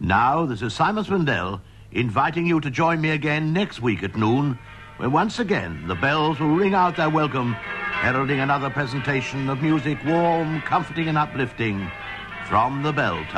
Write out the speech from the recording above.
Now, this is Simon Swindell inviting you to join me again next week at noon, when once again the bells will ring out their welcome, heralding another presentation of music warm, comforting and uplifting from the Bell Tower.